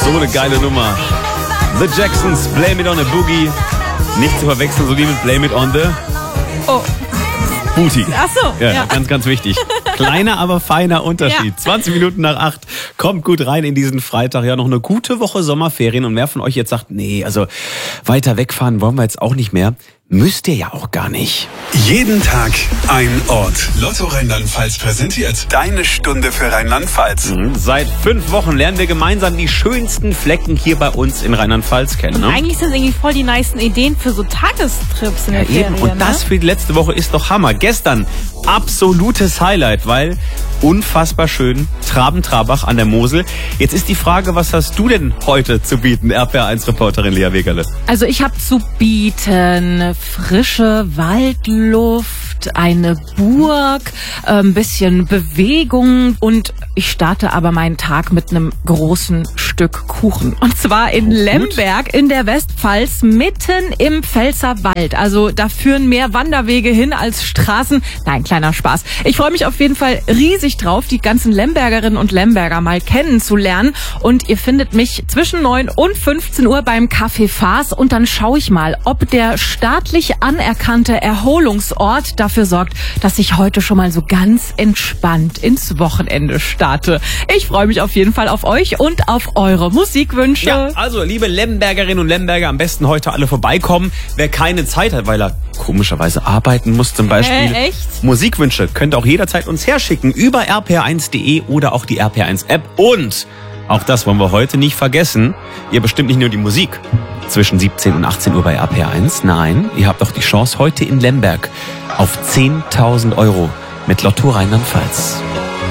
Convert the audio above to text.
So eine geile Nummer. The Jacksons, Blame It on a Boogie. Nicht zu verwechseln, so wie mit Blame It on the Booty. Ach so. Ja, ganz, ganz wichtig. Kleiner, aber feiner Unterschied. Ja. 20 Minuten nach 8. Kommt gut rein in diesen Freitag. Ja, noch eine gute Woche Sommerferien. Und wer von euch jetzt sagt, nee, also weiter wegfahren wollen wir jetzt auch nicht mehr. Müsst ihr ja auch gar nicht. Jeden Tag ein Ort. Lotto Rheinland-Pfalz präsentiert Deine Stunde für Rheinland-Pfalz. Seit 5 Wochen lernen wir gemeinsam die schönsten Flecken hier bei uns in Rheinland-Pfalz kennen. Ne? Eigentlich sind irgendwie voll die nicen Ideen für so Tagestrips in der Ferien. Und das für die letzte Woche ist doch Hammer. Gestern absolutes Highlight, weil unfassbar schön. Traben-Trabach an der Mosel. Jetzt ist die Frage, was hast du denn heute zu bieten, RPR1-Reporterin Lea Wegerle? Also ich habe zu bieten frische Waldluft, eine Burg, ein bisschen Bewegung und ich starte aber meinen Tag mit einem großen Stück Kuchen. Und zwar in Lemberg in der Westpfalz, mitten im Pfälzerwald. Also da führen mehr Wanderwege hin als Straßen. Nein, kleiner Spaß. Ich freue mich auf jeden Fall riesig drauf, die ganzen Lembergerinnen und Lemberger mal kennenzulernen. Und ihr findet mich zwischen 9 und 15 Uhr beim Café Faas. Und dann schaue ich mal, ob der staatlich anerkannte Erholungsort dafür sorgt, dass ich heute schon mal so ganz entspannt ins Wochenende starte. Ich freue mich auf jeden Fall auf euch und auf eure Musikwünsche. Ja, also liebe Lembergerinnen und Lemberger, am besten heute alle vorbeikommen. Wer keine Zeit hat, weil er komischerweise arbeiten muss zum Beispiel. Echt? Musikwünsche könnt ihr auch jederzeit uns herschicken über rpr1.de oder auch die RPR1-App. Und auch das wollen wir heute nicht vergessen. Ihr bestimmt nicht nur die Musik zwischen 17 und 18 Uhr bei RPR1. Nein, ihr habt auch die Chance heute in Lemberg auf 10.000 € mit Lotto Rheinland-Pfalz.